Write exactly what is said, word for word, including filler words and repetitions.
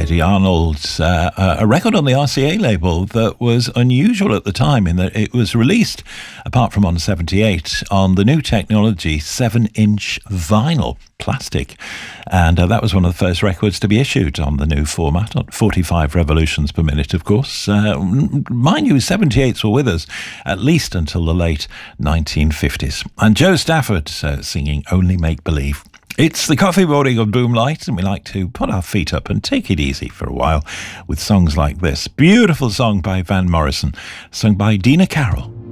Eddie Arnold's uh, uh, a record on the R C A label that was unusual at the time in that it was released, apart from on seventy-eight, on the new technology seven-inch vinyl plastic, and uh, that was one of the first records to be issued on the new format, on forty-five revolutions per minute, of course. Uh, mind you, seventy-eights were with us at least until the late nineteen fifties. And Joe Stafford uh, singing Only Make Believe. It's the coffee morning on Boomlight, and we like to put our feet up and take it easy for a while with songs like this. Beautiful song by Van Morrison, sung by Dina Carroll.